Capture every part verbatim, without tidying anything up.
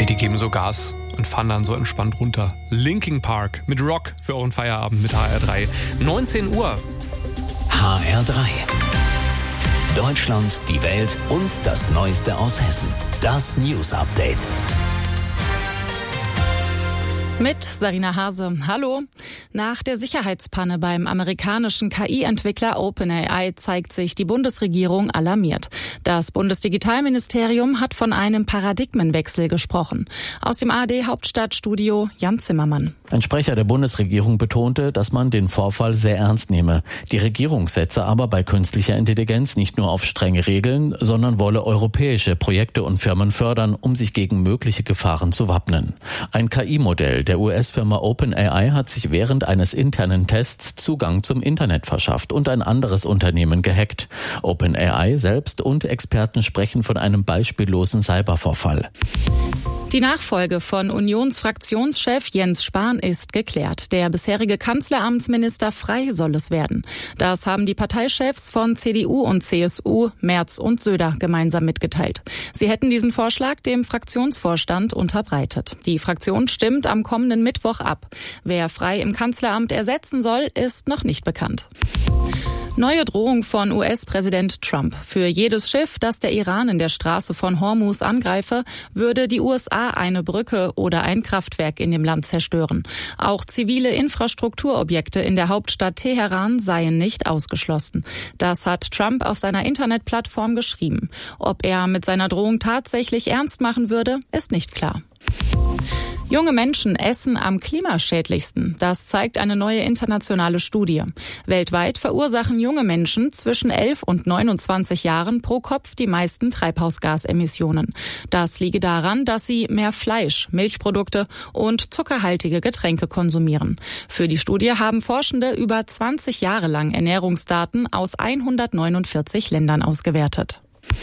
die geben so Gas und fahren dann so entspannt runter. Linkin Park mit Rock für euren Feierabend mit H R drei. neunzehn Uhr. H R drei. Deutschland, die Welt und das Neueste aus Hessen. Das News Update. Mit Sarina Hase. Hallo. Nach der Sicherheitspanne beim amerikanischen K I-Entwickler OpenAI zeigt sich die Bundesregierung alarmiert. Das Bundesdigitalministerium hat von einem Paradigmenwechsel gesprochen. Aus dem A R D-Hauptstadtstudio Jan Zimmermann. Ein Sprecher der Bundesregierung betonte, dass man den Vorfall sehr ernst nehme. Die Regierung setze aber bei künstlicher Intelligenz nicht nur auf strenge Regeln, sondern wolle europäische Projekte und Firmen fördern, um sich gegen mögliche Gefahren zu wappnen. Ein K I-Modell der U S-Firma OpenAI hat sich während eines internen Tests Zugang zum Internet verschafft und ein anderes Unternehmen gehackt. OpenAI selbst und Experten sprechen von einem beispiellosen Cybervorfall. Die Nachfolge von Unionsfraktionschef Jens Spahn ist geklärt. Der bisherige Kanzleramtsminister Frey soll es werden. Das haben die Parteichefs von C D U und C S U, Merz und Söder, gemeinsam mitgeteilt. Sie hätten diesen Vorschlag dem Fraktionsvorstand unterbreitet. Die Fraktion stimmt am kommenden Mittwoch ab. Wer Frey im Kanzleramt ersetzen soll, ist noch nicht bekannt. Neue Drohung von U S-Präsident Trump. Für jedes Schiff, das der Iran in der Straße von Hormuz angreife, würde die U S A eine Brücke oder ein Kraftwerk in dem Land zerstören. Auch zivile Infrastrukturobjekte in der Hauptstadt Teheran seien nicht ausgeschlossen. Das hat Trump auf seiner Internetplattform geschrieben. Ob er mit seiner Drohung tatsächlich ernst machen würde, ist nicht klar. Junge Menschen essen am klimaschädlichsten. Das zeigt eine neue internationale Studie. Weltweit verursachen junge Menschen zwischen elf und neunundzwanzig Jahren pro Kopf die meisten Treibhausgasemissionen. Das liege daran, dass sie mehr Fleisch, Milchprodukte und zuckerhaltige Getränke konsumieren. Für die Studie haben Forschende über zwanzig Jahre lang Ernährungsdaten aus hundertneunundvierzig Ländern ausgewertet.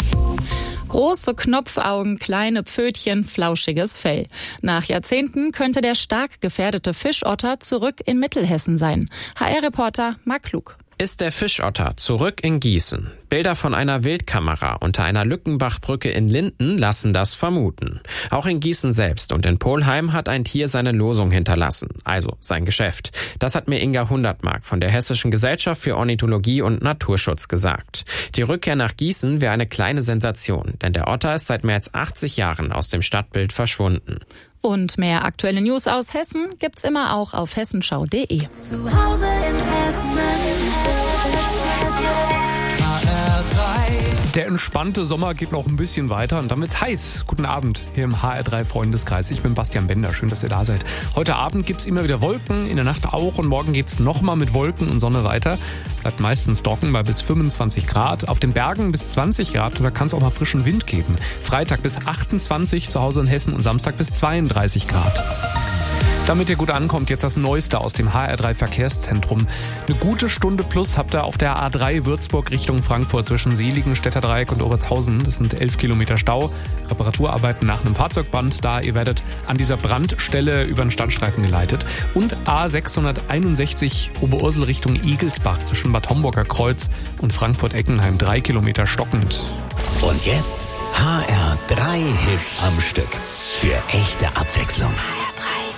Große Knopfaugen, kleine Pfötchen, flauschiges Fell. Nach Jahrzehnten könnte der stark gefährdete Fischotter zurück in Mittelhessen sein. H R-Reporter Marc Klug. Ist der Fischotter zurück in Gießen? Bilder von einer Wildkamera unter einer Lückenbachbrücke in Linden lassen das vermuten. Auch in Gießen selbst und in Polheim hat ein Tier seine Losung hinterlassen, also sein Geschäft. Das hat mir Inga Hundertmark von der Hessischen Gesellschaft für Ornithologie und Naturschutz gesagt. Die Rückkehr nach Gießen wäre eine kleine Sensation, denn der Otter ist seit mehr als achtzig Jahren aus dem Stadtbild verschwunden. Und mehr aktuelle News aus Hessen gibt's immer auch auf hessenschau punkt de. Zu Hause in Hessen. H R drei. Der entspannte Sommer geht noch ein bisschen weiter und dann wird's heiß. Guten Abend hier im H R drei Freundeskreis. Ich bin Bastian Bender. Schön, dass ihr da seid. Heute Abend gibt's immer wieder Wolken, in der Nacht auch und morgen geht's nochmal mit Wolken und Sonne weiter. Bleibt meistens trocken bei bis fünfundzwanzig Grad. Auf den Bergen bis zwanzig Grad und da kann es auch mal frischen Wind geben. Freitag bis achtundzwanzig zu Hause in Hessen und Samstag bis zweiunddreißig Grad. Damit ihr gut ankommt, jetzt das Neueste aus dem H R drei Verkehrszentrum. Eine gute Stunde plus habt ihr auf der A drei Würzburg Richtung Frankfurt zwischen Seligen, Städterdreieck und Obertshausen. Das sind elf Kilometer Stau. Reparaturarbeiten nach einem Fahrzeugbrand. Da ihr werdet an dieser Brandstelle über den Standstreifen geleitet. Und A sechshunderteinundsechzig Oberursel Richtung Igelsbach zwischen Bad Homburger Kreuz und Frankfurt-Eckenheim. Drei Kilometer stockend. Und jetzt H R drei Hits am Stück. Für echte Abwechslung.